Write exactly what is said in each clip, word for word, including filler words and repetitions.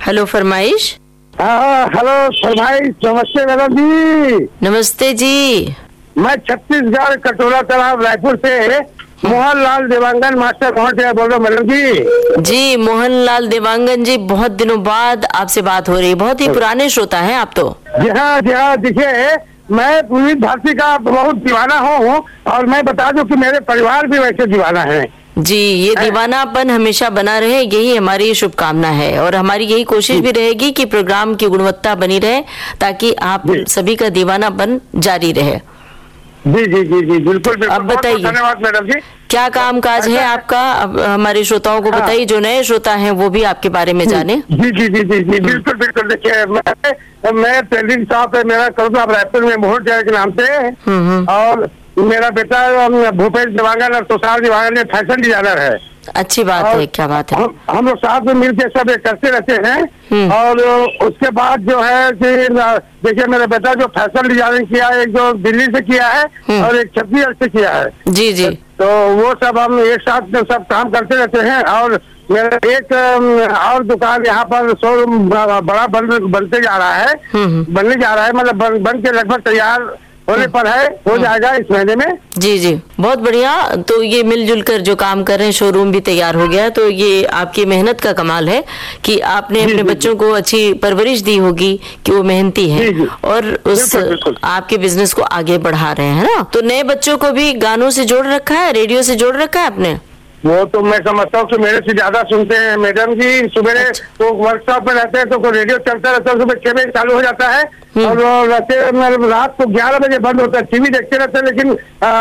Hello फरमाइश। हाँ hello फरमाइश। नमस्ते मैडम जी। नमस्ते जी। मैं छत्तीसगढ़ कटोरा तालाब रायपुर से मोहनलाल देवांगन मास्टर पहुंच गया बोल रहा हूँ मैडम जी। जी मोहनलाल देवांगन जी, बहुत दिनों बाद आपसे बात हो रही है। बहुत ही पुराने श्रोता हैं आप तो। जी हाँ जी हाँ, देखिए मैं विविध भारती का बहुत दीवाना हूँ और मैं बता दूं कि मेरे परिवार भी वैसे दीवाना है जी। ये दीवानापन हमेशा बना रहे, यही हमारी शुभकामना है और हमारी यही कोशिश भी रहेगी कि प्रोग्राम की गुणवत्ता बनी रहे ताकि आप सभी का दीवानापन जारी रहे। जी जी जी जी बिल्कुल बिल्कुल। अब बताइए, धन्यवाद मैडम जी। क्या काम काज है आपका? अब हमारे श्रोताओं को बताइए, जो नए श्रोता हैं वो भी आपके बारे में जाने। जी जी जी जी जी बिल्कुल बिल्कुल। देखिए मैं मैं टेलिंग शॉप है मेरा, करूँगा रायपुर में मोहन के नाम से, और मेरा बेटा भूपेश देवांगन और तुषार देवांगन में फैशन डिजाइनर है। अच्छी बात है, क्या बात है। हम हम लोग साथ में मिलकर सब करते रहते हैं। और उसके बाद जो है कि देखिए मेरा बेटा जो फैशन डिजाइनिंग किया है, एक जो दिल्ली से किया है और एक छत्तीसगढ़ से किया है। जी जी। तो वो सब हम एक साथ सब काम करते रहते हैं। और मेरा एक और दुकान यहाँ पर शोरूम बड़ा बन बनते जा रहा है, बनने जा रहा है, मतलब बन, बन के लगभग तैयार होने पर है, हो जाएगा इस महीने में। जी जी, बहुत बढ़िया। तो ये मिलजुल कर जो काम कर रहे हैं, शोरूम भी तैयार हो गया, तो ये आपकी मेहनत का कमाल है कि आपने अपने बच्चों को अच्छी परवरिश दी होगी कि वो मेहनती हैं और उस आपके बिजनेस को आगे बढ़ा रहे हैं ना। तो नए बच्चों को भी गानों से जोड़ रखा है, रेडियो से जोड़ रखा है आपने? वो तो मैं समझता हूँ कि मेरे से ज्यादा सुनते हैं मैडम जी। सुबह तो वर्कशॉप में रहते हैं तो रेडियो चलता रहता है, सुबह छह बजे चालू हो जाता है और रहते रात को ग्यारह बजे बंद होता है। टीवी देखते रहते हैं लेकिन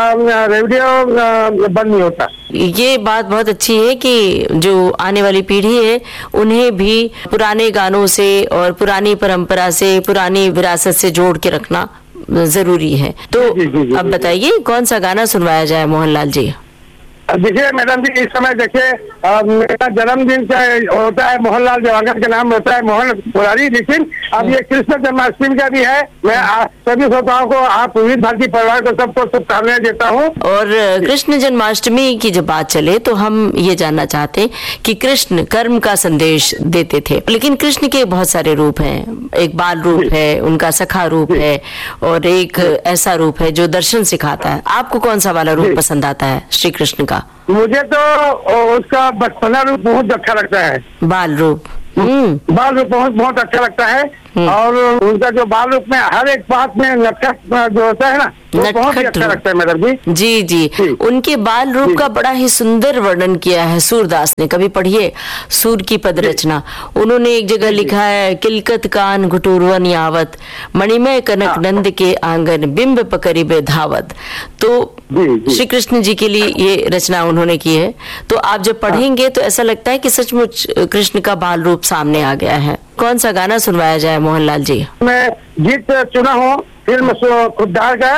रेडियो बंद नहीं होता। ये बात बहुत अच्छी है कि जो आने वाली पीढ़ी है उन्हें भी पुराने गानों से और पुरानी परंपरा से, पुरानी विरासत से जोड़ के रखना जरूरी है। तो अब बताइए कौन सा गाना सुनवाया जाए मोहनलाल जी? देखिए मैडम जी, इस समय देखिए मेरा जन्मदिन होता है, मोहनलाल देवांगन के नाम होता है मोहन मुरारी, लेकिन अब ये कृष्ण जन्माष्टमी का भी है। मैं सभी श्रोताओं को, आप विविध भारती परिवार को सबको शुभकामनाएं देता हूँ। और कृष्ण जन्माष्टमी की जब बात चले तो हम ये जानना चाहते हैं कि कृष्ण कर्म का संदेश देते थे, लेकिन कृष्ण के बहुत सारे रूप हैं। एक बाल रूप है, उनका सखा रूप है और एक ऐसा रूप है जो दर्शन सिखाता है। आपको कौन सा वाला रूप पसंद आता है श्री कृष्ण का? मुझे तो उसका बचपना रूप बहुत अच्छा लगता है। बाल रूप बाल रूप बहुत बहुत अच्छा लगता है। और उनका जो बाल रूप में हर एक बात में नटखट जो होता है ना, वो बहुत ही अच्छा लगता है मैडम जी। जी जी, जी। उनके बाल रूप का बड़ा ही सुंदर वर्णन किया है सूरदास ने। कभी पढ़िए सूर की पद रचना। उन्होंने एक जगह लिखा है, किलकत कान घुटुरवन यावत, मणिमय कनक नंद के आंगन, बिंब पकड़िबे धावत। तो श्री कृष्ण जी के लिए ये रचना उन्होंने की है। तो आप जब पढ़ेंगे तो ऐसा लगता है कि सचमुच कृष्ण का बाल रूप सामने आ गया है। कौन सा गाना सुनवाया जाए मोहनलाल जी? मैं गीत चुना हूँ फिल्म खुददार का,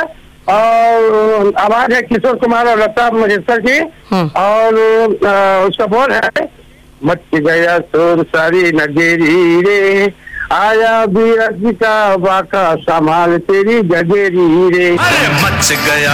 और आवाज है किशोर कुमार और लता मंगेशकर की, और उसका बोल है, मच गया शोर सारी नगेरी रे, आया भी का बाका संभाल तेरी गगेरी रे। अरे मच गया